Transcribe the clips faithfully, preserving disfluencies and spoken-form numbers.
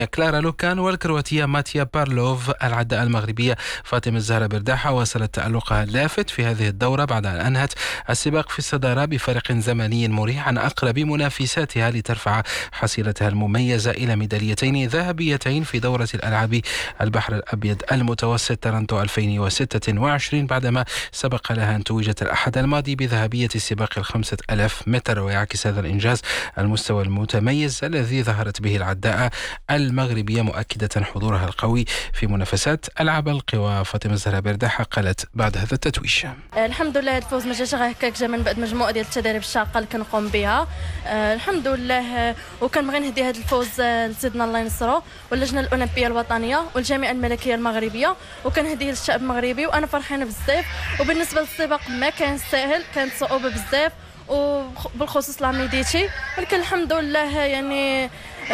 كلارا لوكان، والكرواتية ماتيا بارلوف. العداء المغربية فاطمة الزهراء برداحة واصلت تألقها اللافت في هذه الدورة بعد أن أنهت السباق في الصدارة بفارق زمني مريح عن أقرب منافساتها لترفع حصيلتها المميزة إلى ميداليتين ذهبيتين في دورة الألعاب البحر الأبيض المتوسط تورنتو ألفين وستة وعشرين، بعدما سبق لها أن توجت الأحد الماضي بذهبية السباق الخمسة ألاف متر. ويعكس هذا الإنجاز المستوى المتميز الذي ظهرت به العداء المغربية، مؤكدة حضورها القوي في منافسات ألعاب القوى. فاطمة الزهراء برداحة قالت بعد هذا التتويج: الحمد لله الفوز ما جاش غير هكاك، جا من بعد مجموعة ديال التدريب الشاقة اللي كنقوم بها. أه الحمد لله، وكنبغي نهدي هذا الفوز لسيدنا الله ينصرو واللجنة الأولمبية الوطنية والجامعة الملكية المغربية، وكنهديه للشعب المغربي. وأنا فرحانة بزاف. وبالنسبة للسباق ما كان سهل، كانت صعوبة بزاف وبالخصوص لاميديتي، ولكن الحمد لله يعني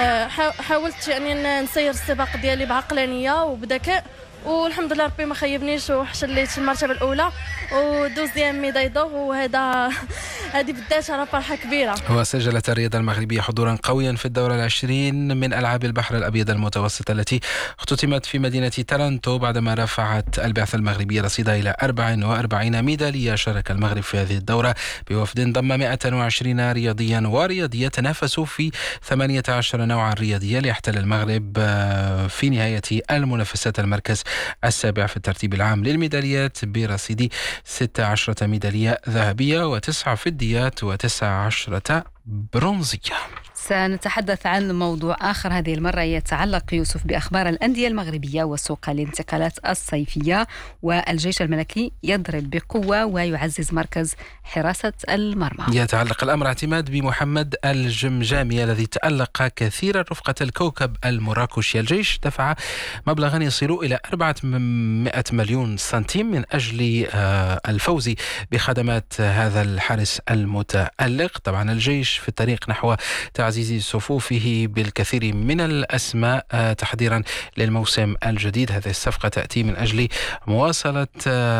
حاولت يعني نسير السباق ديالي بعقلانيه وبذكاء، والحمد لله ربي ما خيبنيش وحصلت المرتبه الاولى ودوزيام ميداي دور، وهذا هذه بالذات راه فرحه كبيره. وسجلت الرياضه المغربيه حضورا قويا في الدوره العشرين من العاب البحر الابيض المتوسط التي اختتمت في مدينه تورنتو، بعدما رفعت البعثه المغربيه رصيدها الى أربعة وأربعين ميداليه. شارك المغرب في هذه الدوره بوفد ضم مئة وعشرين رياضيا ورياضيه تنافسوا في ثمانية عشر نوعا رياضيه، ليحتل المغرب في نهايه المنافسات المركز السابع في الترتيب العام للميداليات برصيد ستة عشر ميدالية ذهبية وتسع فضيات وتسع عشرة برونزية. سنتحدث عن موضوع آخر هذه المرة يتعلق يوسف بأخبار الأندية المغربية وسوق الانتقالات الصيفية. والجيش الملكي يضرب بقوة ويعزز مركز حراسة المرمى. يتعلق الأمر اعتماد بمحمد الجمجامي الذي تألق كثيرا رفقة الكوكب المراكشي. الجيش دفع مبلغا يصل إلى أربعمائة مليون سنتيم من أجل الفوز بخدمات هذا الحارس المتألق. طبعا الجيش في الطريق نحو تعزيز صفوفه بالكثير من الأسماء تحضيرا للموسم الجديد. هذه الصفقة تأتي من أجل مواصلة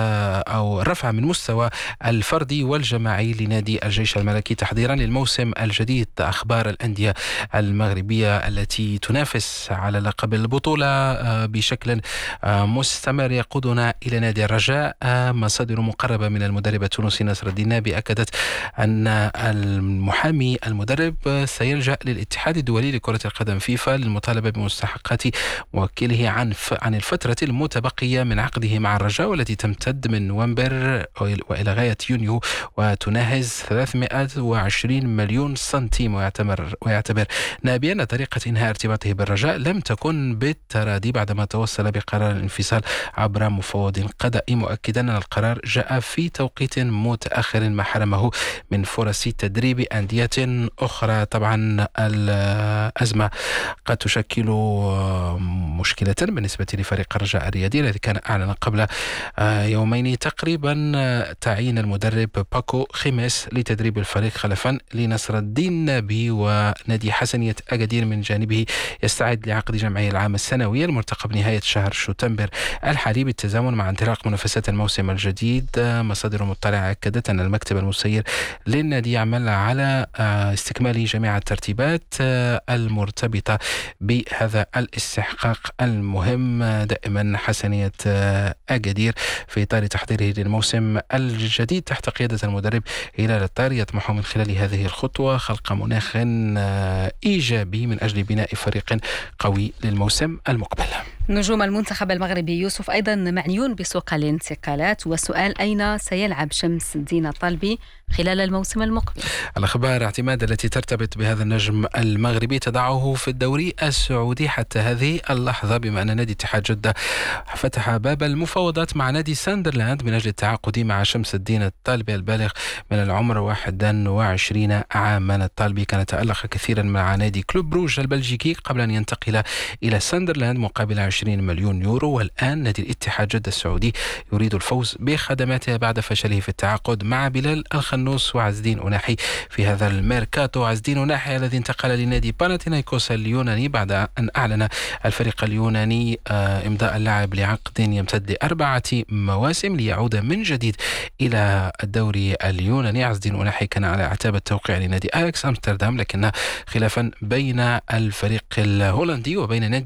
أو رفع من مستوى الفردي والجماعي لنادي الجيش الملكي تحضيرا للموسم الجديد. أخبار الأندية المغربية التي تنافس على لقب البطولة بشكل مستمر يقودنا إلى نادي الرجاء. مصادر مقربة من المدرب التونسي نصر الدين نابي أكدت أن المحامي المدرب سيلجأ للاتحاد الدولي لكرة القدم فيفا للمطالبة بمستحقات موكله عن عن الفترة المتبقية من عقده مع الرجاء، والتي تمتد من نوفمبر وإلى غاية يونيو وتناهز ثلاثمائة وعشرين مليون سنتيم. ويعتبر ويعتبر نابي أن طريقة إنهاء ارتباطه بالرجاء لم تكن بالتراضي بعدما توصل بقرار الانفصال عبر مفوض قضائي، مؤكدا أن القرار جاء في توقيت متأخر ما حرمه من فرص تدريب أندية أخرى. طبعا الأزمة قد تشكل مشكلة بالنسبة لفريق الرجاء الرياضي الذي كان أعلن قبل يومين تقريبا تعيين المدرب باكو خيميس لتدريب الفريق خلفا لنصر الدين نابي. ونادي حسنية أكادير من جانبه يستعد لعقد جمعية العام السنوية المرتقب نهاية شهر شتنبر الحالي بالتزامن مع انطلاق منافسات الموسم الجديد. مصادر مطلعة أكدت أن المكتب المسير للنادي يعمل على استكمال جميع الترتيبات المرتبطة بهذا الاستحقاق المهم. دائما حسنية أكادير في إطار تحضيره للموسم الجديد تحت قيادة المدرب هلال الطار يطمح من خلال هذه الخطوة خلق مناخ إيجابي من أجل بناء فريق قوي للموسم المقبل. نجوم المنتخب المغربي يوسف أيضا معنيون بسوق الانتقالات، وسؤال أين سيلعب شمس الدين الطلبي خلال الموسم المقبل؟ الأخبار اعتماد التي ترتبط بهذا النجم المغربي تضعه في الدوري السعودي حتى هذه اللحظة، بما أن نادي اتحاد جدة فتح باب المفاوضات مع نادي ساندرلاند من أجل التعاقد مع شمس الدين الطالبي البالغ من العمر واحد وعشرين عاما. الطالبي كان تألق كثيرا مع نادي كلوب بروج البلجيكي قبل أن ينتقل إلى ساندرلاند مقابل عشرين وعشرين مليون يورو. والآن نادي الاتحاد جدة السعودي يريد الفوز بخدماته بعد فشله في التعاقد مع بلال الخنوس وعز الدين أناحي في هذا الميركاتو. عز الدين أناحي الذي انتقل لنادي باناثينايكوس اليوناني بعد أن أعلن الفريق اليوناني إمضاء اللاعب لعقد يمتد لأربعة مواسم ليعود من جديد إلى الدوري اليوناني. عز الدين أناحي كان على اعتاب التوقيع لنادي أياكس أمستردام، لكن خلافا بين الفريق الهولندي وبين نادي